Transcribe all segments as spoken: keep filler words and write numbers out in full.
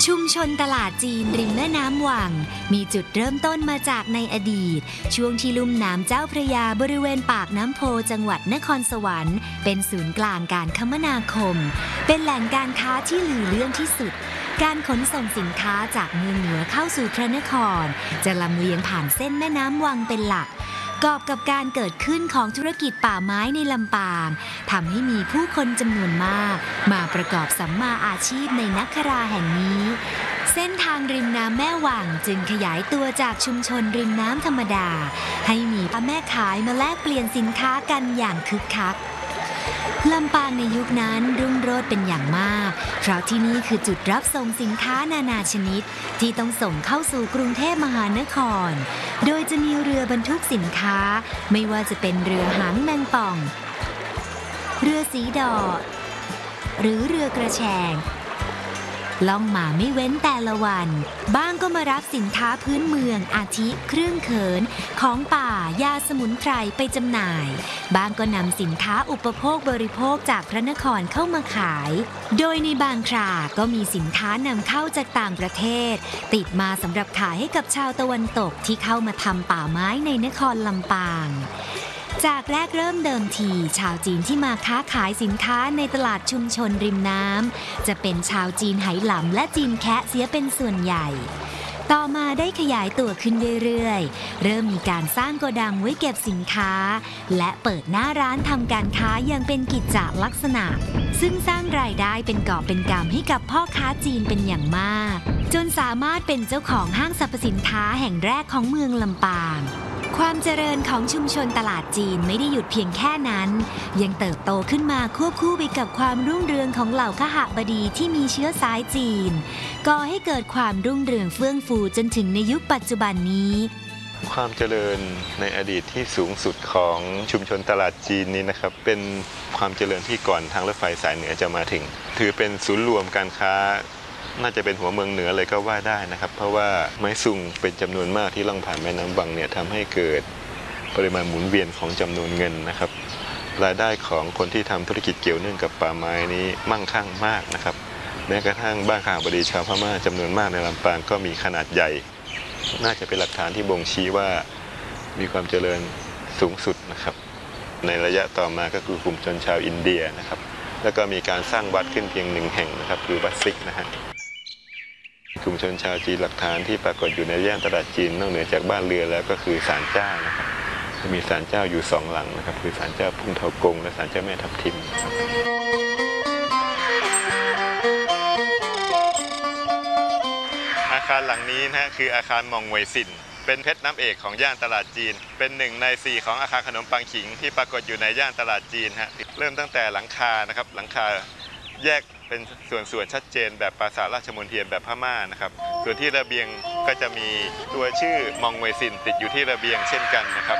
ชุมชนตลาดจีนริมแม่น้ำวังมีจุดเริ่มต้นมาจากในอดีตช่วงที่ลุ่มน้ำเจ้าพระยาบริเวณปากน้ำโพจังหวัดนครสวรรค์เป็นศูนย์กลางการคมนาคมเป็นแหล่งการค้าที่ลือเรื่องที่สุดการขนส่งสินค้าจากเมืองเหนือเข้าสู่พระนครจะลำเลียงผ่านเส้นแม่น้ำวังเป็นหลักกอบกับการเกิดขึ้นของธุรกิจป่าไม้ในลำปางทำให้มีผู้คนจำนวนมากมาประกอบสัมมาอาชีพในนักคราแห่งนี้เส้นทางริมน้ำแม่วังจึงขยายตัวจากชุมชนริมน้ำธรรมดาให้มีพ่อแม่ขายมาแลกเปลี่ยนสินค้ากันอย่างคึกคักลำปางในยุคนั้นรุ่งโรจน์เป็นอย่างมากเพราะที่นี่คือจุดรับส่งสินค้านานาชนิดที่ต้องส่งเข้าสู่กรุงเทพมหานครโดยจะมีเรือบรรทุกสินค้าไม่ว่าจะเป็นเรือหางแมงป่องเรือสีดอหรือเรือกระแชงล่องมาไม่เว้นแต่ละวันบ้างก็มารับสินค้าพื้นเมืองอาทิเครื่องเขินของป่ายาสมุนไพรไปจำหน่ายบ้างก็นำสินค้าอุปโภคบริโภคจากพระนครเข้ามาขายโดยในบางคราก็มีสินค้านำเข้าจากต่างประเทศติดมาสำหรับขายให้กับชาวตะวันตกที่เข้ามาทำป่าไม้ในนครลำปางจากแรกเริ่มเดิมทีชาวจีนที่มาค้าขายสินค้าในตลาดชุมชนริมน้ำจะเป็นชาวจีนไหหลำและจีนแคะเสียเป็นส่วนใหญ่ต่อมาได้ขยายตัวขึ้นเรื่อยๆเริ่มมีการสร้างโกดังไว้เก็บสินค้าและเปิดหน้าร้านทำการค้าอย่างเป็นกิจจลักษณะซึ่งสร้างรายได้เป็นกอบเป็นกำให้กับพ่อค้าจีนเป็นอย่างมากจนสามารถเป็นเจ้าของห้างสรรพสินค้าแห่งแรกของเมืองลำปางความเจริญของชุมชนตลาดจีนไม่ได้หยุดเพียงแค่นั้นยังเติบโตขึ้นมาควบคู่ไปกับความรุ่งเรืองของเหล่าขหบดีที่มีเชื้อสายจีนก่อให้เกิดความรุ่งเรืองเฟื่องฟูจนถึงในยุคปัจจุบันนี้ความเจริญในอดีตที่สูงสุดของชุมชนตลาดจีนนี้นะครับเป็นความเจริญที่ก่อนทางรถไฟสายเหนือจะมาถึงถือเป็นศูนย์รวมการค้าน่าจะเป็นหัวเมืองเหนือเลยก็ว่าได้นะครับเพราะว่าไม้ซุงเป็นจำนวนมากที่ล่องผ่านแม่น้ำวังเนี่ยทำให้เกิดปริมาณหมุนเวียนของจำนวนเงินนะครับรายได้ของคนที่ทำธุรกิจเกี่ยวเนื่องกับป่าไม้นี้มั่งคั่งมากนะครับแม้กระทั่งบ้านข้างบดีชาวพม่าจำนวนมากในลำปางก็มีขนาดใหญ่น่าจะเป็นหลักฐานที่บ่งชี้ว่ามีความเจริญสูงสุดนะครับในระยะต่อมาก็คือกลุ่มชนชาวอินเดียนะครับแล้วก็มีการสร้างวัดขึ้นเพียงหนึ่งแห่งนะครับคือวัดซิกนะฮะกลุ่มชนชาวจีนหลักฐานที่ปรากฏอยู่ในย่านตลาดจีนนอกเหนือจากบ้านเรือนแล้วก็คือศาลเจ้านะครับมีศาลเจ้าอยู่สองหลังนะครับคือศาลเจ้าพุ่งเทากงและศาลเจ้าแม่ทับทิมอาคารหลังนี้นะฮะคืออาคารมองเวยซินเป็นเพชรน้ำเอกของย่านตลาดจีนเป็นหนึ่งในสี่ของอาคารขนมปังขิงที่ปรากฏอยู่ในย่านตลาดจีนฮะเริ่มตั้งแต่หลังคานะครับหลังคาแยกเป็นส่วนๆชัดเจนแบบปราสาทราชมณฑลแบบพม่านะครับส่วนที่ระเบียงก็จะมีตัวชื่อมองเวซินติดอยู่ที่ระเบียงเช่นกันนะครับ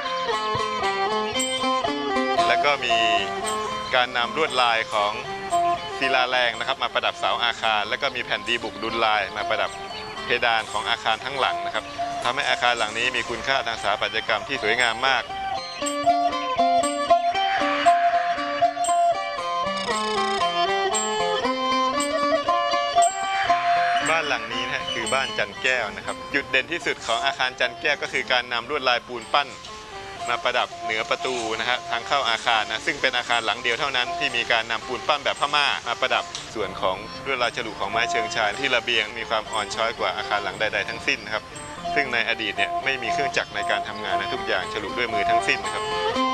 แล้วก็มีการนำลวดลายของศิลาแรงนะครับมาประดับเสาอาคารแล้วก็มีแผ่นดีบุกดุลลายมาประดับเพดานของอาคารทั้งหลังนะครับทำให้อาคารหลังนี้มีคุณค่าทางสถาปัตยกรรมที่สวยงามมากบ้านหลังนี้นะคือบ้านจันแก้วนะครับจุดเด่นที่สุดของอาคารจันแก้วก็คือการนำลวดลายปูนปั้นมาประดับเหนือประตูนะฮะทางเข้าอาคารนะซึ่งเป็นอาคารหลังเดียวเท่านั้นที่มีการนำปูนปั้นแบบพม่ามาประดับส่วนของลวดลายฉลุของไม้เชิงชายที่ระเบียงมีความอ่อนช้อยกว่าอาคารหลังใดๆทั้งสิ้นนะครับซึ่งในอดีตเนี่ยไม่มีเครื่องจักรในการทำงานนะทุกอย่างฉลุด้วยมือทั้งสิ้นนะครับ